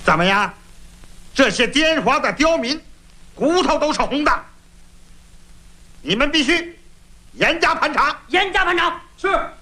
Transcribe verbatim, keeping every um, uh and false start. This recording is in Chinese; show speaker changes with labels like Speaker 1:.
Speaker 1: 怎么样？这些癫滑的刁民，骨头都是红的。你们必须严加盘查。
Speaker 2: 严加盘查。
Speaker 3: 是。